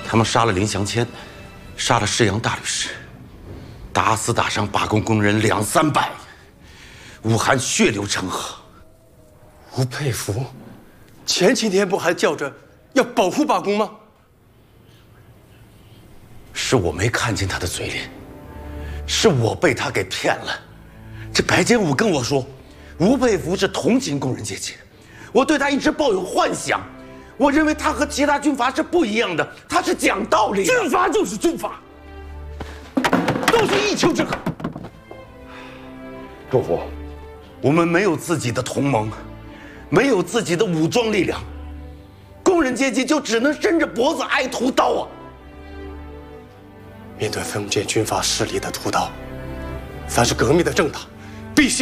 他们杀了林祥谦，杀了施阳大律师，打死打伤罢工工人200-300，武汉血流成河。 吴佩孚，前几天不还叫着要保护罢工吗？ 是我没看见他的嘴脸，是我被他给骗了。这白坚武跟我说，吴佩孚是同情工人阶级，我对他一直抱有幻想。我认为他和其他军阀是不一样的，他是讲道理的。 军阀就是军阀， 都是一丘之貉。 祝福， 我们没有自己的同盟，没有自己的武装力量，工人阶级就只能伸着脖子挨屠刀啊！ 面对封建军阀势力的屠刀，凡是革命的政党